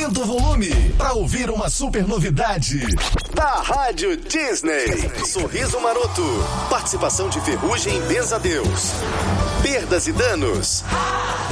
Aumenta o volume para ouvir uma super novidade da Rádio Disney. Sorriso Maroto. Participação de Ferrugem e Benzadeus. Perdas e danos.